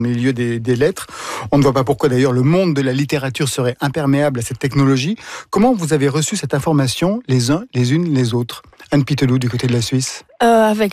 milieu des lettres. On ne voit pas pourquoi d'ailleurs le monde de la littérature serait imperméable à cette technologie. Comment vous avez reçu cette information les uns, les unes, les autres ? Anne Pitelou du côté de la Suisse. Avec